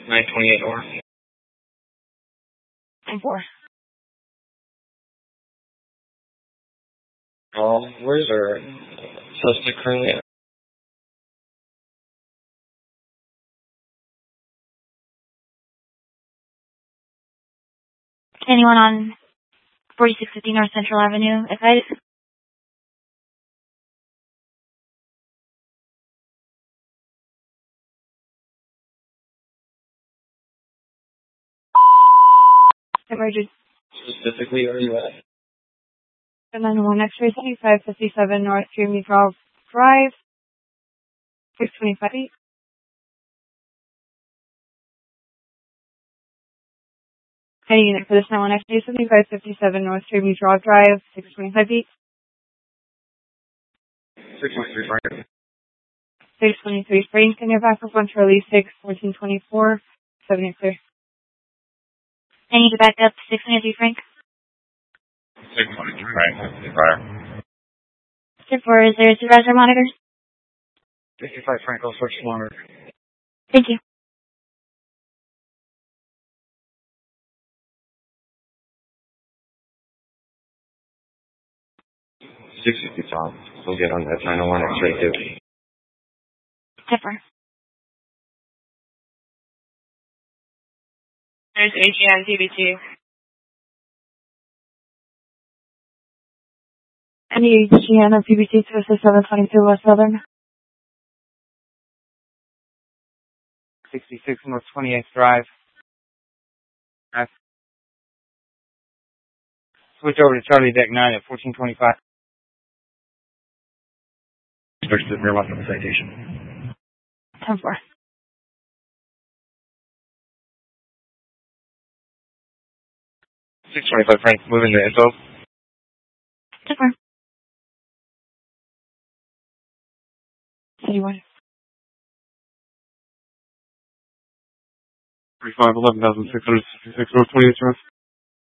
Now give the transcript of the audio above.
928 or. 10-4. Where's our suspect currently at? Anyone on 4650 North Central Avenue? Emergency. Specifically, where are you at? 911 X-ray 7557 North Dreamy Drive, 625 feet. Any unit for this 911 X-ray 7557 North Dreamy Drive, 625 feet. 623 Frank. 623 Frank, and your backup on Charlie 61424, 70 clear. I need to back up 623 Frank. 623 Frank, fire. 10-4, is there a supervisor monitor? 55 Frank, I'll search monitor. Thank you. Tom. We'll get on that 901 X-ray too. 10-4. There's AGN TBT. Any AGN or PBT to assist 722 West Southern? 66 North 28th Drive. Switch over to Charlie Deck 9 at 1425. Search the rear weapon citation. 10-4. 625 Frank, moving to info. 10-4. 31. 35 11,666 North 28th Drive.